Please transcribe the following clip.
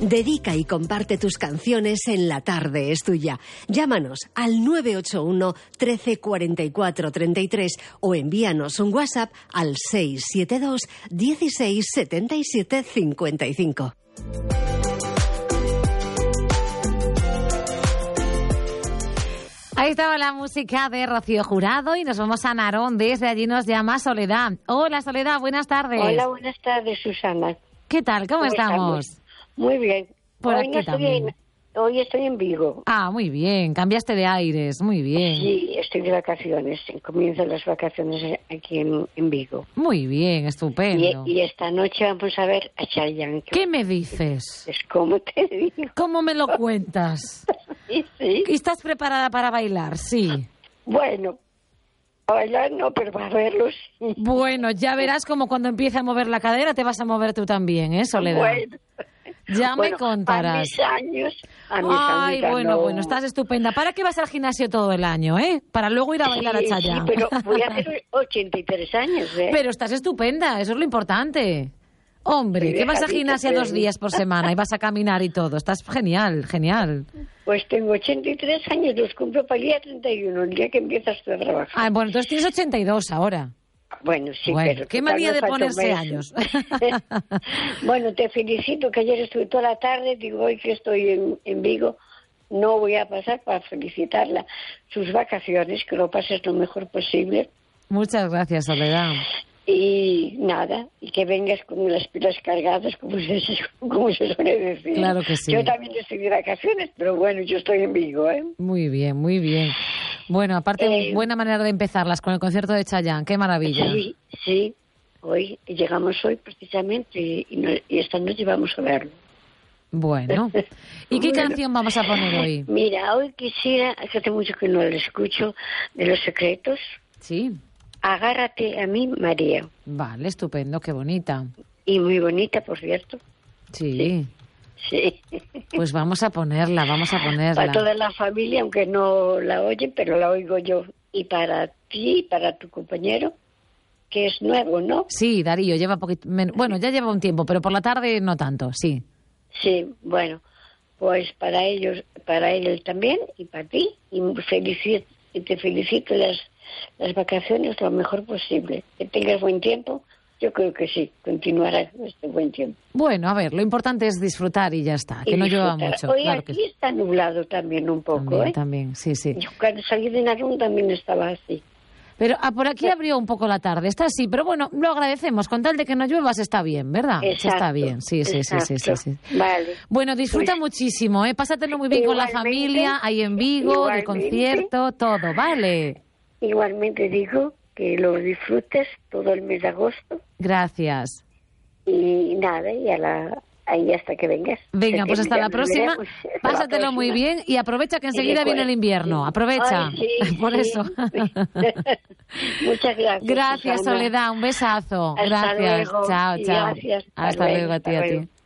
Dedica y comparte tus canciones en La Tarde es Tuya. Llámanos al 981 13 44 33 o envíanos un WhatsApp al 672 16 77 55. Ahí estaba la música de Rocío Jurado y nos vamos a Narón. Desde allí nos llama Soledad. Hola, Soledad, buenas tardes. Hola, buenas tardes, Susana. ¿Qué tal? ¿Cómo estamos? Muy bien. Por aquí también. Hoy estoy en Vigo. Ah, muy bien. Cambiaste de aires. Muy bien. Sí, estoy de vacaciones. Comienzan las vacaciones aquí en Vigo. Muy bien, estupendo. Y esta noche vamos a ver a Chayanne. ¿Qué me dices? Es como te digo. ¿Cómo me lo cuentas? Sí. ¿Y estás preparada para bailar? Sí. Bueno, a bailar no, pero para verlo sí. Bueno, ya verás como cuando empiece a mover la cadera te vas a mover tú también, ¿eh, Soledad? Bueno. Ya me contarás. A mis años. Ay, bueno, bueno, estás estupenda. ¿Para qué vas al gimnasio todo el año, eh? Para luego ir a bailar a Chayanne. Sí, pero voy a hacer 83 años, ¿eh? Pero estás estupenda, eso es lo importante. Hombre, sí, que vas a gimnasia 2 días por semana y vas a caminar y todo. Estás genial, genial. Pues tengo 83 años, los cumplo para el día 31, el día que empiezas a trabajar. Ah, bueno, entonces tienes 82 ahora. Bueno, sí, bueno, pero... ¿qué manía de ponerse años? Bueno, te felicito, que ayer estuve toda la tarde, digo, hoy que estoy en Vigo, no voy a pasar para felicitarla sus vacaciones, que lo pases lo mejor posible. Muchas gracias, Soledad. Y nada, y que vengas con las pilas cargadas, como se suele decir. Claro que sí. Yo también estoy de vacaciones, pero bueno, yo estoy en Vigo, ¿eh? Muy bien, muy bien. Bueno, aparte, buena manera de empezarlas con el concierto de Chayanne, qué maravilla. Sí, hoy llegamos hoy precisamente y esta noche vamos a verlo. Bueno, ¿y qué canción vamos a poner hoy? Mira, hoy quisiera, hace mucho que no la escucho, de Los Secretos. Sí. Agárrate a mí, María. Vale, estupendo, qué bonita. Y muy bonita, por cierto. Sí. Sí. Pues vamos a ponerla. Para toda la familia, aunque no la oyen, pero la oigo yo. Y para ti, para tu compañero, que es nuevo, ¿no? Sí, Darío, lleva poquito... Bueno, ya lleva un tiempo, pero por la tarde no tanto, sí. Sí, bueno, pues para ellos, para él también, y para ti, y te felicito las vacaciones lo mejor posible. Que tengas buen tiempo. Yo creo que sí, continuará este buen tiempo. Bueno, a ver, lo importante es disfrutar y ya está, que no llueva mucho. Hoy claro aquí que... está nublado también un poco, también, ¿eh? También, sí. Yo cuando salí de Narón también estaba así. Pero por aquí abrió un poco la tarde, está así, pero bueno, lo agradecemos, con tal de que no lluevas está bien, ¿verdad? Exacto, está bien, sí. Vale. Bueno, disfruta muchísimo, ¿eh? Pásatelo muy bien con la familia, ahí en Vigo, del concierto, todo, ¿vale? Igualmente digo que lo disfrutes todo el mes de agosto. Gracias. Y nada, ahí hasta que vengas. Venga, pues hasta la próxima. Pásatelo muy bien y aprovecha que enseguida viene el invierno. Aprovecha. Ay, sí, por eso. Muchas gracias. Gracias, Susana. Soledad. Un besazo. Hasta gracias. Luego. Chao. Gracias. Hasta luego a ti.